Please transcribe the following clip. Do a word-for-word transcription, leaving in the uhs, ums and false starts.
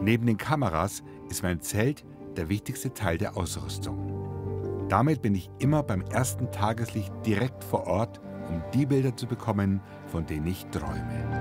Neben den Kameras ist mein Zelt der wichtigste Teil der Ausrüstung. Damit bin ich immer beim ersten Tageslicht direkt vor Ort, um die Bilder zu bekommen, von denen ich träume.